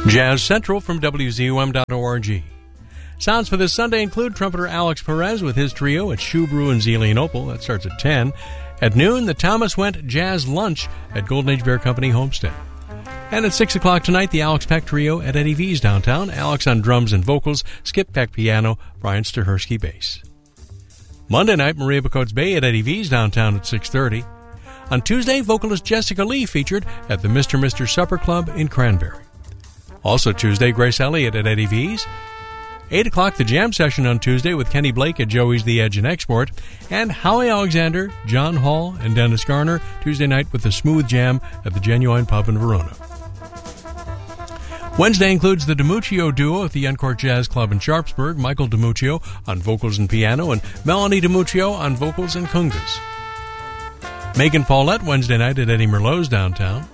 Jazz Central from WZUM.org. Sounds for this Sunday include trumpeter Alex Perez with his trio at Shoe Brew in Zelienople. That starts at 10. At noon, the Thomas Went Jazz Lunch at Golden Age Bear Company Homestead. And at 6 o'clock tonight, the Alex Peck Trio at Eddie V's downtown. Alex on drums and vocals, Skip Peck piano, Brian Stahersky bass. Monday night, Maria Bacotes Bay at Eddie V's downtown at 6:30. On Tuesday, vocalist Jessica Lee featured at the Mr. Supper Club in Cranberry. Also Tuesday, Grace Elliott at Eddie V's. 8 o'clock, the jam session on Tuesday with Kenny Blake at Joey's The Edge and Export. And Howie Alexander, John Hall, and Dennis Garner Tuesday night with the Smooth Jam at the Genuine Pub in Verona. Wednesday includes the DiMuccio duo at the Encore Jazz Club in Sharpsburg, Michael DiMuccio on vocals and piano, and Melanie DiMuccio on vocals and congas. Megan Paulette Wednesday night at Eddie Merlot's downtown.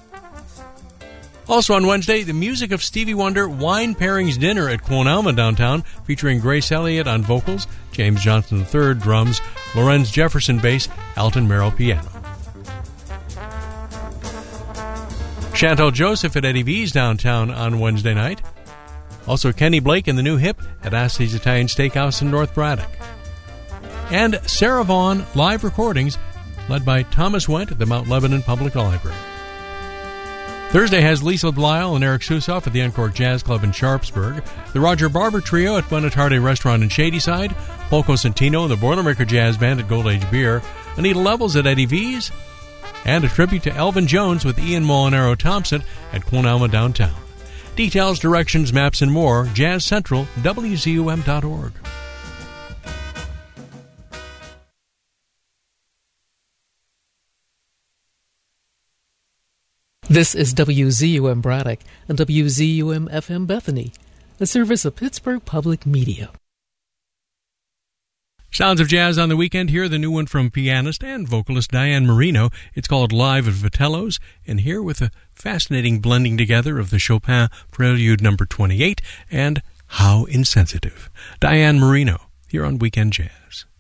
Also on Wednesday, the music of Stevie Wonder Wine Pairings Dinner at Quon Alma downtown, featuring Grace Elliott on vocals, James Johnson III drums, Lorenz Jefferson bass, Alton Merrill piano. Chantal Joseph at Eddie V's downtown on Wednesday night. Also Kenny Blake and the New Hip at Astley's Italian Steakhouse in North Braddock. And Sarah Vaughan live recordings led by Thomas Went at the Mount Lebanon Public Library. Thursday has Lisa Blyle and Eric Susoff at the Encore Jazz Club in Sharpsburg, the Roger Barber Trio at Buena Tarde Restaurant in Shadyside, Paul Cosentino and the Boilermaker Jazz Band at Gold Age Beer, Anita Levels at Eddie V's, and a tribute to Elvin Jones with Ian Molinaro Thompson at Quon Alma downtown. Details, directions, maps, and more, Jazz Central, WZUM.org. This is WZUM Braddock and WZUM-FM Bethany, a service of Pittsburgh Public Media. Sounds of Jazz on the weekend here, the new one from pianist and vocalist Diane Marino. It's called Live at Vitello's, and here with a fascinating blending together of the Chopin Prelude No. 28 and How Insensitive. Diane Marino, here on Weekend Jazz.